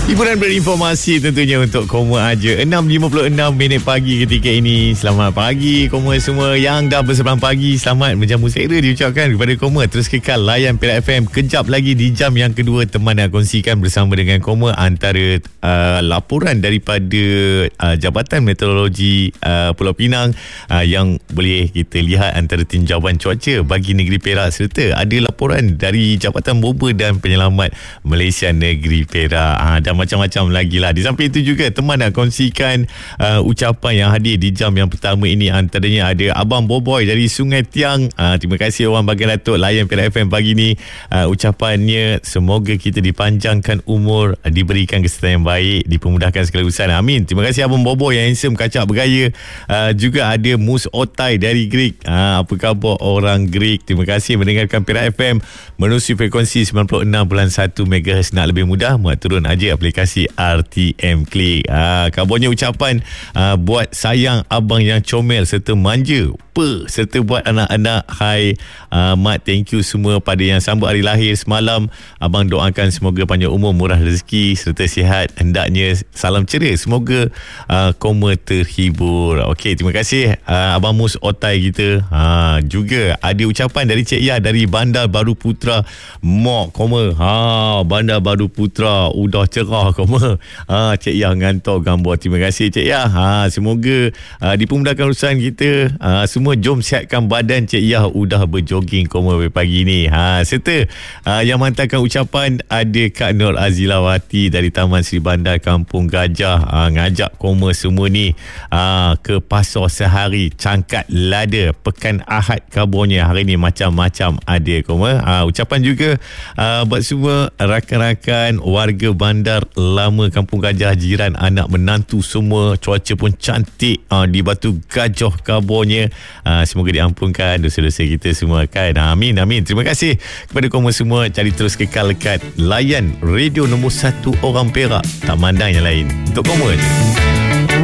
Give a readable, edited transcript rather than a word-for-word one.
Hiburan berinformasi tentunya untuk Koma aja. 6.56 minit pagi ketika ini. Selamat pagi Koma semua yang dah bersebelang pagi. Selamat menjamu sera diucapkan kepada Koma. Terus kekal layan Perak FM. Kejap lagi di jam yang kedua, teman nak kongsikan bersama dengan Koma antara laporan daripada Jabatan Meteorologi Pulau Pinang yang boleh kita lihat antara tinjauan cuaca bagi negeri Perak, serta ada laporan dari Jabatan Bomba dan Penyelamat Malaysia Negeri Perak dan macam-macam lagi lah. Di samping itu juga teman nak kongsikan ucapan yang hadir di jam yang pertama ini. Antaranya ada Abang Boboy dari Sungai Tiang. Terima kasih orang bagian Datuk layan Perak FM pagi ni. Ucapannya, semoga kita dipanjangkan umur, diberikan kesihatan yang baik, dipermudahkan segala urusan. Amin. Terima kasih Abang Boboy yang handsome, kacak bergaya. Juga ada Mus Otai dari Greek. Apa khabar orang Greek? Terima kasih mendengarkan Perak FM menerusi frekuensi 96.1 MHz. Nak lebih mudah, muat turun aja aplikasi RTM Click. Kabarnya ucapan buat sayang abang yang comel serta manja, serta buat anak-anak. Hai Mat, thank you semua pada yang sambut hari lahir semalam. Abang doakan semoga panjang umur, murah rezeki serta sihat. Hendaknya salam ceria, semoga Koma terhibur. Okey, terima kasih Abang Mus Otai kita. Juga ada ucapan dari Cik Yah dari Bandar Baru Putra. Mok Koma, Bandar Baru Putra udah cerah Koma. Cik Yah ngantor gambar. Terima kasih Cik Yah. Semoga dipermudahkan urusan kita. Semua jom sihatkan badan. Cik Yah udah berjoging Koma pagi ni. Serta yang menghantarkan ucapan ada Kak Nur Azilawati dari Taman Seri Bandar Kampung Gajah. Ngajak Koma semua ni ke pasar sehari Cangkat Lada. Pekan Ahad kabarnya hari ni macam-macam ada Koma. Ucapan juga buat semua rakan-rakan warga bandar lama Kampung Gajah, jiran, anak menantu semua. Cuaca pun cantik di Batu Gajah kabarnya. Semoga diampunkan dosa-dosa kita semua kan. Amin, amin. Terima kasih kepada Koma semua. Cari terus kekal lekat layan radio nombor 1 orang Perak, tak mandang yang lain. Untuk Koma je.